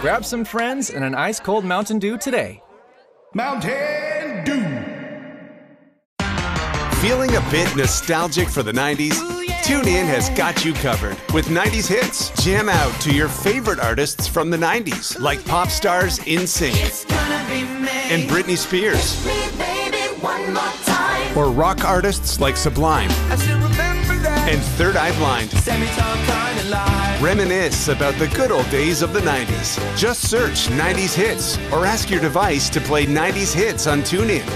Grab some friends and an ice-cold Mountain Dew today. Mountain Dew. Feeling a bit nostalgic for the 90s? TuneIn has got you covered. With 90s hits, jam out to your favorite artists from the 90s, like pop stars NSYNC and Britney Spears. Or rock artists like Sublime and Third Eye Blind. Reminisce about the good old days of the 90s. Just search 90s hits or ask your device to play 90s hits on TuneIn.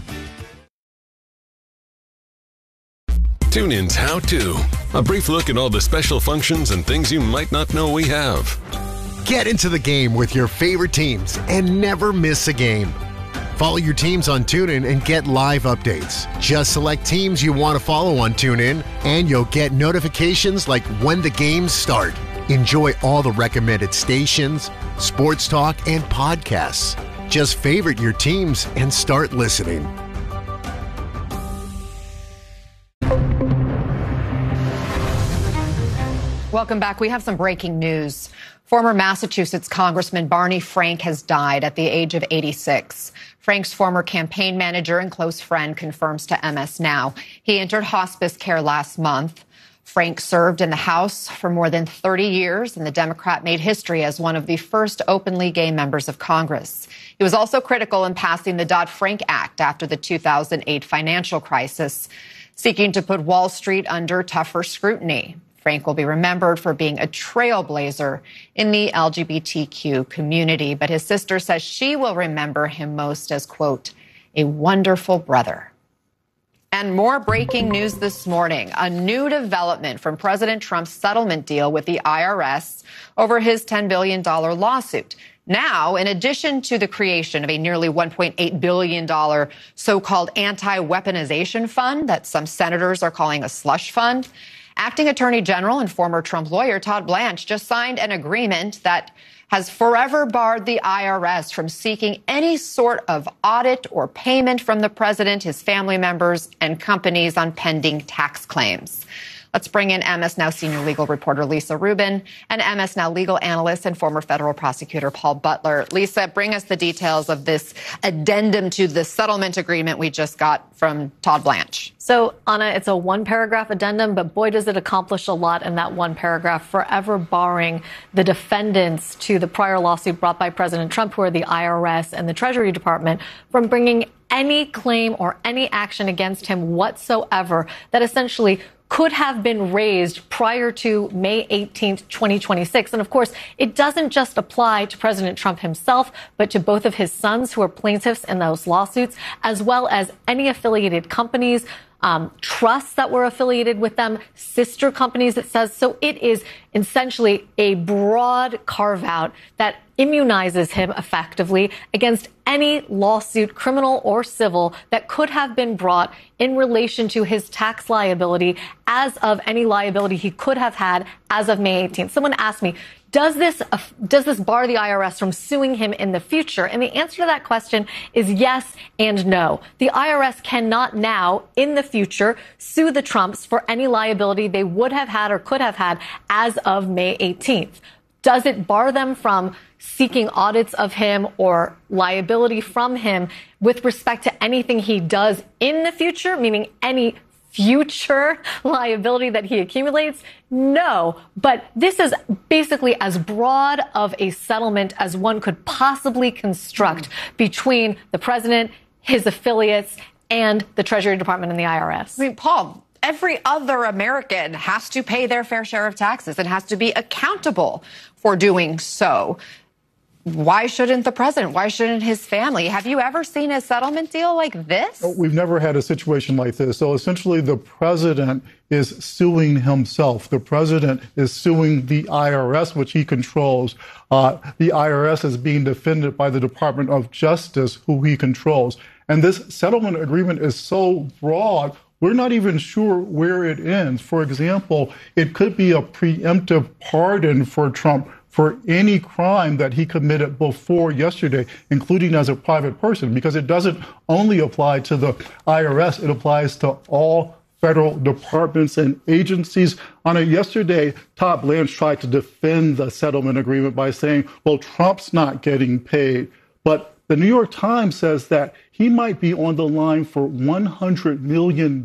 TuneIn's How To. A brief look at all the special functions and things you might not know we have. Get into the game with your favorite teams and never miss a game. Follow your teams on TuneIn and get live updates. Just select teams you want to follow on TuneIn, and you'll get notifications like when the games start. Enjoy all the recommended stations, sports talk, and podcasts. Just favorite your teams and start listening. Welcome back. We have some breaking news. Former Massachusetts Congressman Barney Frank has died at the age of 86. Frank's former campaign manager and close friend confirms to MS Now. He entered hospice care last month. Frank served in the House for more than 30 years, and the Democrat made history as one of the first openly gay members of Congress. He was also critical in passing the Dodd-Frank Act after the 2008 financial crisis, seeking to put Wall Street under tougher scrutiny. Frank will be remembered for being a trailblazer in the LGBTQ community, but his sister says she will remember him most as, quote, a wonderful brother. And more breaking news this morning. A new development from President Trump's settlement deal with the IRS over his $10 billion lawsuit. Now, in addition to the creation of a nearly $1.8 billion so-called anti-weaponization fund that some senators are calling a slush fund, Acting Attorney General and former Trump lawyer Todd Blanche just signed an agreement that has forever barred the IRS from seeking any sort of audit or payment from the president, his family members, and companies on pending tax claims. Let's bring in MS Now senior legal reporter Lisa Rubin and MS Now legal analyst and former federal prosecutor Paul Butler. Lisa, bring us the details of this addendum to the settlement agreement we just got from Todd Blanche. So, Anna, it's a one-paragraph addendum, but boy, does it accomplish a lot in that one paragraph, forever barring the defendants to the prior lawsuit brought by President Trump, who are the IRS and the Treasury Department, from bringing any claim or any action against him whatsoever that essentially could have been raised prior to May 18th, 2026. And of course, it doesn't just apply to President Trump himself, but to both of his sons who are plaintiffs in those lawsuits, as well as any affiliated companies, trusts that were affiliated with them, sister companies, it says. So it is essentially a broad carve out that immunizes him effectively against any lawsuit, criminal or civil, that could have been brought in relation to his tax liability as of any liability he could have had as of May 18th. Someone asked me, does this bar the IRS from suing him in the future? And the answer to that question is yes and no. The IRS cannot now, in the future, sue the Trumps for any liability they would have had or could have had as of May 18th. Does it bar them from seeking audits of him or liability from him with respect to anything he does in the future, meaning any future liability that he accumulates? No, but this is basically as broad of a settlement as one could possibly construct between the president, his affiliates, and the Treasury Department and the IRS. I mean, Paul, every other American has to pay their fair share of taxes and has to be accountable for doing so. Why shouldn't the president? Why shouldn't his family? Have you ever seen a settlement deal like this? We've never had a situation like this. So essentially, the president is suing himself. The president is suing the IRS, which he controls. The IRS is being defended by the Department of Justice, who he controls. And this settlement agreement is so broad, we're not even sure where it ends. For example, it could be a preemptive pardon for Trump for any crime that he committed before yesterday, including as a private person, because it doesn't only apply to the IRS, it applies to all federal departments and agencies. On it yesterday, Todd Blanche tried to defend the settlement agreement by saying, well, Trump's not getting paid. But the New York Times says that he might be on the line for $100 million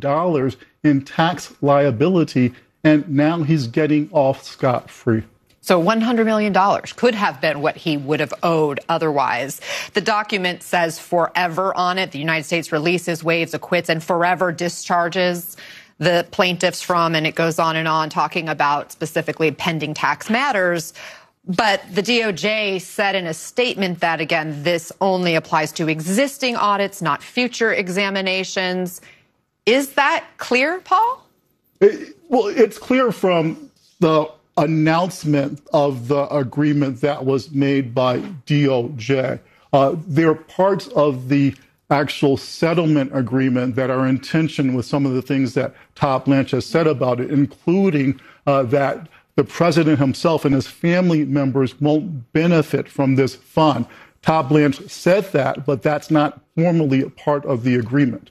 in tax liability, and now he's getting off scot-free. So $100 million could have been what he would have owed otherwise. The document says forever on it. The United States releases, waives, acquits, and forever discharges the plaintiffs from, and it goes on, talking about specifically pending tax matters. But the DOJ said in a statement that, again, this only applies to existing audits, not future examinations. Is that clear, Paul? Well, it's clear from the announcement of the agreement that was made by DOJ. There are parts of the actual settlement agreement that are in tension with some of the things that Todd Blanche has said about it, including that the president himself and his family members won't benefit from this fund. Todd Blanche said that, but that's not formally a part of the agreement.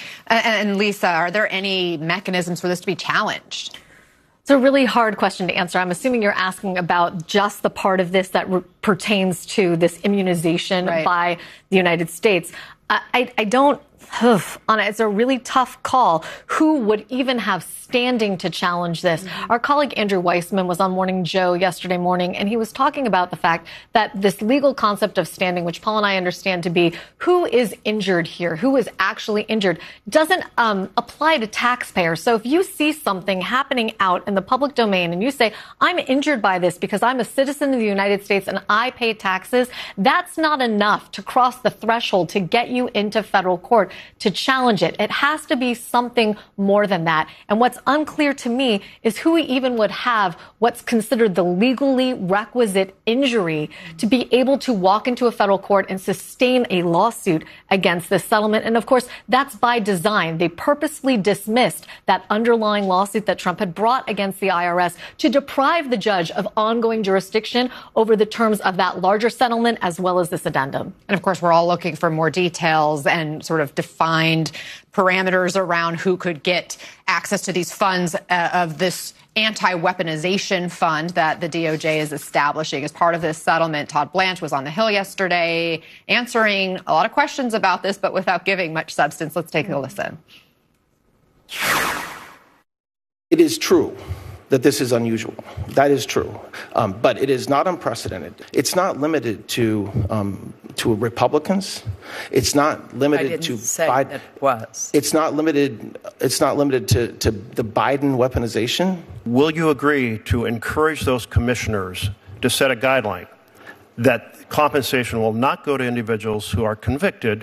And Lisa, are there any mechanisms for this to be challenged? It's a really hard question to answer. I'm assuming you're asking about just the part of this that pertains to this immunization by the United States. I don't. Anna, it's a really tough call. Who would even have standing to challenge this? Our colleague Andrew Weissman was on Morning Joe yesterday morning, and he was talking about the fact that this legal concept of standing, which Paul and I understand to be who is injured here, who is actually injured, doesn't apply to taxpayers. So if you see something happening out in the public domain and you say, I'm injured by this because I'm a citizen of the United States and I pay taxes, that's not enough to cross the threshold to get you into federal court to challenge it. It has to be something more than that. And what's unclear to me is who even would have what's considered the legally requisite injury to be able to walk into a federal court and sustain a lawsuit against this settlement. And of course, that's by design. They purposely dismissed that underlying lawsuit that Trump had brought against the IRS to deprive the judge of ongoing jurisdiction over the terms of that larger settlement as well as this addendum. And of course, we're all looking for more details and sort of defined parameters around who could get access to these funds of this anti-weaponization fund that the DOJ is establishing as part of this settlement. Todd Blanche was on the Hill yesterday answering a lot of questions about this, but without giving much substance. Let's take a listen. It is true that this is unusual. That is true. But it is not unprecedented. It's not limited to Republicans. It's not limited to Biden. It was. It's not limited to the Biden weaponization. Will you agree to encourage those commissioners to set a guideline that compensation will not go to individuals who are convicted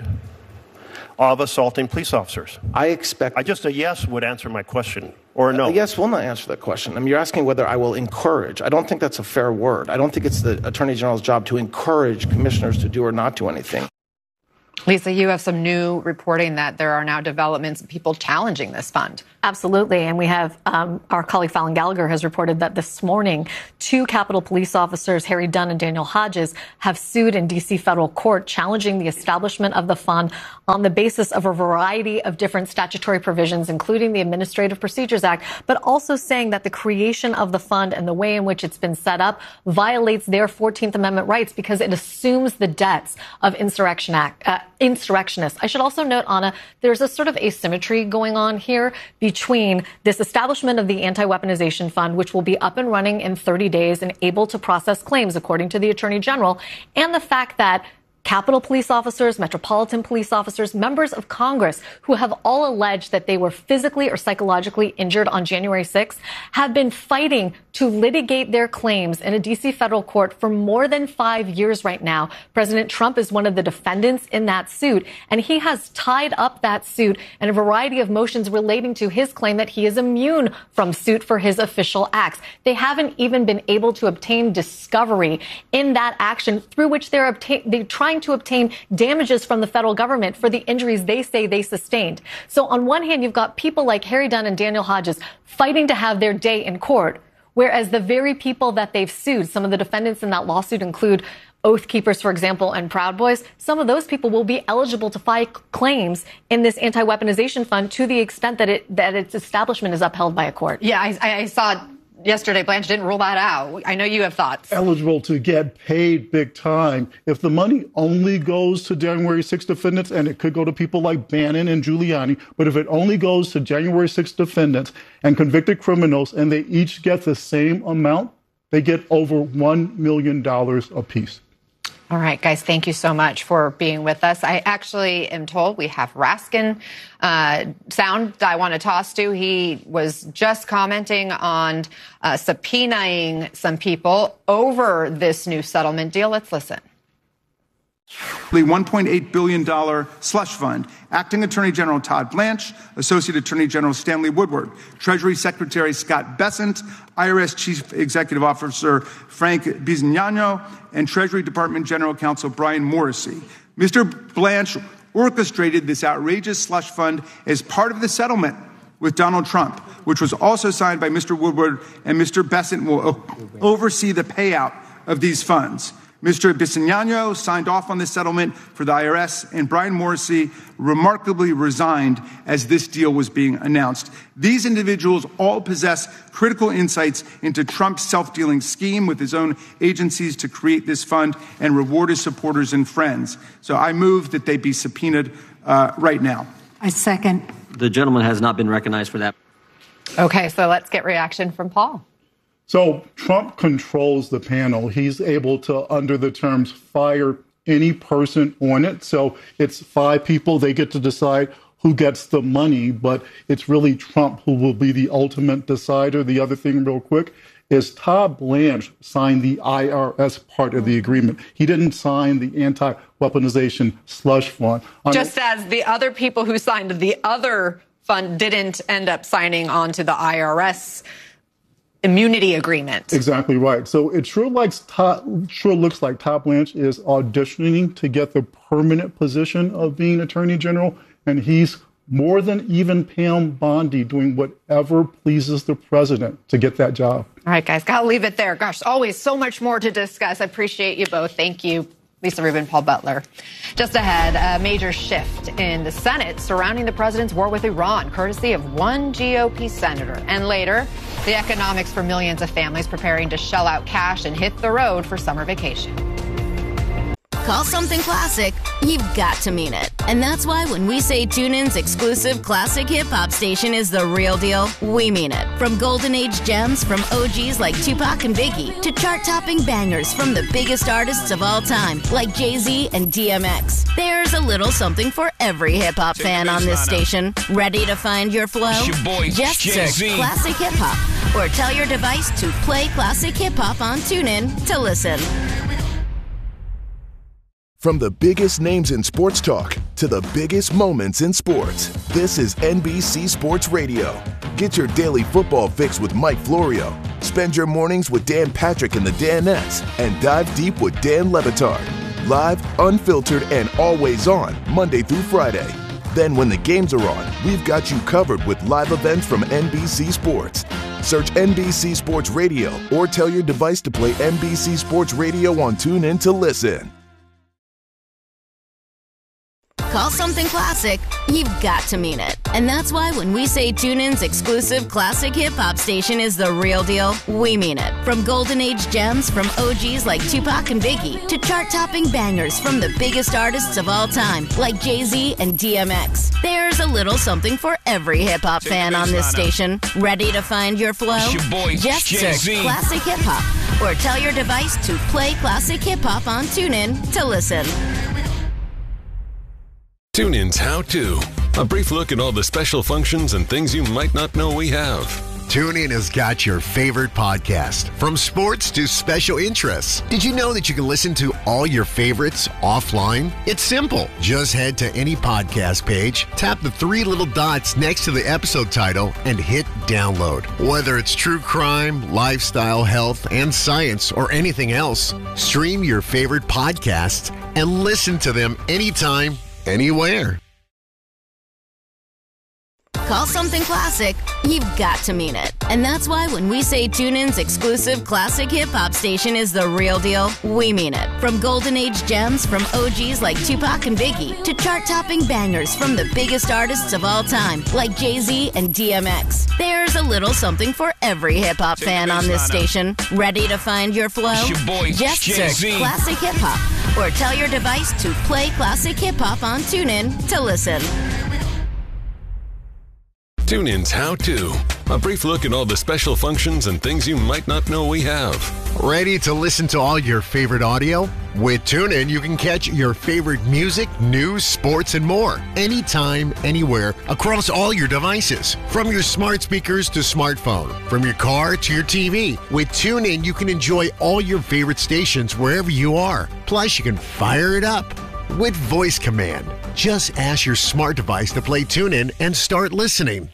of assaulting police officers? Just a yes would answer my question, or a no. A yes will not answer that question. I mean, you're asking whether I will encourage. I don't think that's a fair word. I don't think it's the Attorney General's job to encourage commissioners to do or not do anything. Lisa, you have some new reporting that there are now developments of people challenging this fund. Absolutely. And we have our colleague Fallon Gallagher has reported that this morning, 2 Capitol Police officers, Harry Dunn and Daniel Hodges, have sued in D.C. federal court challenging the establishment of the fund on the basis of a variety of different statutory provisions, including the Administrative Procedures Act, but also saying that the creation of the fund and the way in which it's been set up violates their 14th Amendment rights because it assumes the debts of insurrectionists. I should also note, Anna, there's a sort of asymmetry going on here between this establishment of the anti-weaponization fund, which will be up and running in 30 days and able to process claims, according to the Attorney General, and the fact that Capitol police officers, Metropolitan police officers, members of Congress who have all alleged that they were physically or psychologically injured on January 6th have been fighting to litigate their claims in a D.C. federal court for more than 5 years right now. President Trump is one of the defendants in that suit, and he has tied up that suit in a variety of motions relating to his claim that he is immune from suit for his official acts. They haven't even been able to obtain discovery in that action through which they're trying to obtain damages from the federal government for the injuries they say they sustained. So on one hand, you've got people like Harry Dunn and Daniel Hodges fighting to have their day in court, Whereas the very people that they've sued, some of the defendants in that lawsuit include Oath Keepers, for example, and Proud Boys. Some of those people will be eligible to file claims in this anti-weaponization fund to the extent that its establishment is upheld by a court. Yeah, I saw yesterday, Blanche didn't rule that out. I know you have thoughts. Eligible to get paid big time. If the money only goes to January 6 defendants, and it could go to people like Bannon and Giuliani, but if it only goes to January 6 defendants and convicted criminals, and they each get the same amount, they get over $1 million apiece. All right, guys, thank you so much for being with us. I actually am told we have Raskin sound I want to toss to. He was just commenting on subpoenaing some people over this new settlement deal. Let's listen. The $1.8 billion slush fund, Acting Attorney General Todd Blanche, Associate Attorney General Stanley Woodward, Treasury Secretary Scott Bessent, IRS Chief Executive Officer Frank Bisignano, and Treasury Department General Counsel Brian Morrissey. Mr. Blanche orchestrated this outrageous slush fund as part of the settlement with Donald Trump, which was also signed by Mr. Woodward, and Mr. Bessent will oversee the payout of these funds. Mr. Bisignano signed off on this settlement for the IRS, and Brian Morrissey remarkably resigned as this deal was being announced. These individuals all possess critical insights into Trump's self-dealing scheme with his own agencies to create this fund and reward his supporters and friends. So I move that they be subpoenaed right now. I second. The gentleman has not been recognized for that. Okay, so let's get reaction from Paul. So Trump controls the panel. He's able to, under the terms, fire any person on it. So it's 5 people. They get to decide who gets the money, but it's really Trump who will be the ultimate decider. The other thing, real quick, is Todd Blanche signed the IRS part of the agreement. He didn't sign the anti-weaponization slush fund. Just as the other people who signed the other fund didn't end up signing on to the IRS immunity agreement. Exactly right. So it sure looks like Todd Blanche is auditioning to get the permanent position of being Attorney General, and he's more than even Pam Bondi doing whatever pleases the president to get that job. All right, guys, gotta leave it there. Gosh, always so much more to discuss. I appreciate you both. Thank you. Lisa Rubin, Paul Butler. Just ahead, a major shift in the Senate surrounding the president's war with Iran, courtesy of one GOP senator. And later, the economics for millions of families preparing to shell out cash and hit the road for summer vacation. Call something classic, you've got to mean it. And that's why when we say TuneIn's exclusive classic hip-hop station is the real deal, we mean it. From golden age gems from OGs like Tupac and Biggie to chart-topping bangers from the biggest artists of all time like Jay-Z and DMX. There's a little something for every hip-hop fan on this station. Ready to find your flow? Just search Classic Hip-Hop or tell your device to play Classic Hip-Hop on TuneIn to listen. From the biggest names in sports talk to the biggest moments in sports, this is NBC Sports Radio. Get your daily football fix with Mike Florio. Spend your mornings with Dan Patrick and the Danettes, and dive deep with Dan Le Batard. Live, unfiltered, and always on, Monday through Friday. Then when the games are on, we've got you covered with live events from NBC Sports. Search NBC Sports Radio or tell your device to play NBC Sports Radio on TuneIn to listen. Call something classic, you've got to mean it. And that's why when we say TuneIn's exclusive classic hip-hop station is the real deal, we mean it. From golden age gems from OGs like Tupac and Biggie to chart-topping bangers from the biggest artists of all time like Jay-Z and DMX. There's a little something for every hip-hop fan on this station. Ready to find your flow? Just search Classic Hip-Hop or tell your device to play Classic Hip-Hop on TuneIn to listen. TuneIn's How To. A brief look at all the special functions and things you might not know we have. TuneIn has got your favorite podcast, from sports to special interests. Did you know that you can listen to all your favorites offline? It's simple. Just head to any podcast page, tap the 3 little dots next to the episode title, and hit download. Whether it's true crime, lifestyle, health, and science, or anything else, stream your favorite podcasts and listen to them anytime, anywhere. call something classic, you've got to mean it. And that's why when we say TuneIn's exclusive classic hip-hop station is the real deal, we mean it. From golden age gems from OGs like Tupac and Biggie to chart-topping bangers from the biggest artists of all time like Jay-Z and DMX. There's a little something for every hip-hop fan on this station. Ready to find your flow? It's your boy, Just Jay-Z. search Classic Hip Hop or tell your device to play Classic Hip Hop on TuneIn to listen. TuneIn's How To. A brief look at all the special functions and things you might not know we have. Ready to listen to all your favorite audio? With TuneIn, you can catch your favorite music, news, sports, and more. Anytime, anywhere, across all your devices. From your smart speakers to smartphone. From your car to your TV. With TuneIn, you can enjoy all your favorite stations wherever you are. Plus, you can fire it up with voice command. Just ask your smart device to play TuneIn and start listening.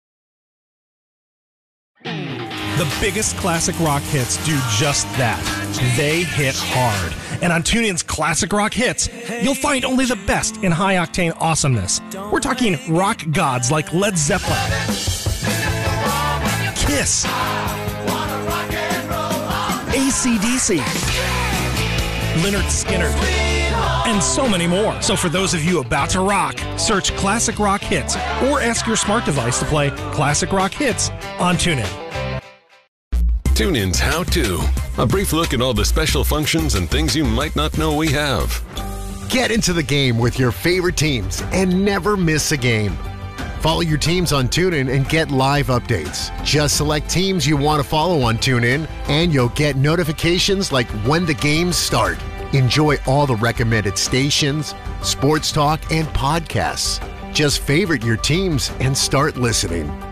The biggest classic rock hits do just that. They hit hard. And on TuneIn's Classic Rock Hits, you'll find only the best in high-octane awesomeness. We're talking rock gods like Led Zeppelin, Kiss, AC/DC, Lynyrd Skynyrd, and so many more. So for those of you about to rock, search Classic Rock Hits or ask your smart device to play Classic Rock Hits on TuneIn. TuneIn's How To. A brief look at all the special functions and things you might not know we have. Get into the game with your favorite teams and never miss a game. Follow your teams on TuneIn and get live updates. Just select teams you want to follow on TuneIn, and you'll get notifications like when the games start. Enjoy all the recommended stations, sports talk, and podcasts. Just favorite your teams and start listening.